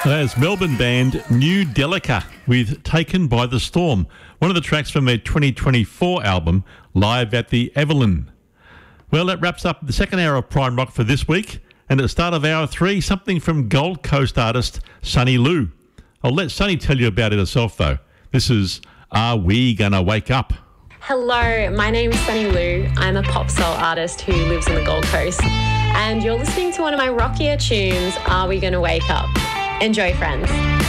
There's Melbourne band New Delica with Taken by the Storm, one of the tracks from their 2024 album, Live at the Evelyn. Well, that wraps up the second hour of Prime Rock for this week. And at the start of hour 3, something from Gold Coast artist Sunny Lou. I'll let Sunny tell you about it herself, though. This is Are We Gonna Wake Up? Hello, my name is Sunny Lou. I'm a pop soul artist who lives on the Gold Coast. And you're listening to one of my rockier tunes, Are We Gonna Wake Up? Enjoy, friends.